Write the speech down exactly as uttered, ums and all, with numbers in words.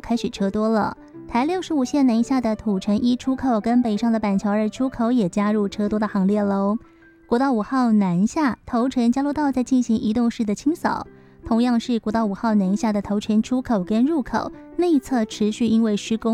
开始车多了。台六十五线南下的土城一出口跟北上的板桥二出口也加入车多的行列喽。国道五号南下头城交流道在进行移动式的清扫，同样是国道五号南下的头城出口跟入口内侧持续因为施工